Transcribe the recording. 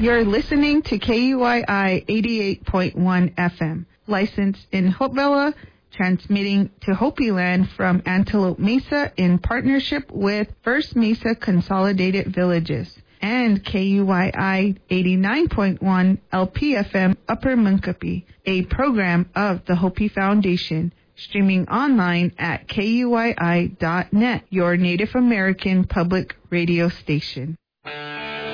You're listening to KUII 88.1 FM, licensed in Hopevilla, transmitting to Hopi Land from Antelope Mesa in partnership with First Mesa Consolidated Villages, and KUII 89.1 LPFM Upper Munkapi, a program of the Hopi Foundation, streaming online at KUII.net, your Native American public radio station.